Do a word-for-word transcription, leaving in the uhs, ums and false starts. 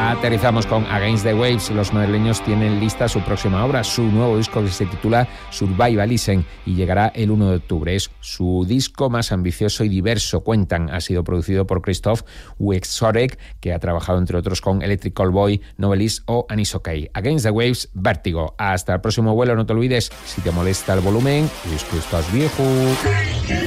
Aterrizamos con Against the Waves. Los madrileños tienen lista su próxima obra, su nuevo disco que se titula Survivalism y llegará el uno de octubre. Es su disco más ambicioso y diverso, cuentan. Ha sido producido por Krzysztof Wieczorek, que ha trabajado entre otros con Electric Callboy, Novelist o Anisokay. Against the Waves, Vértigo. Hasta el próximo vuelo, no te olvides, si te molesta el volumen, es que estás viejo.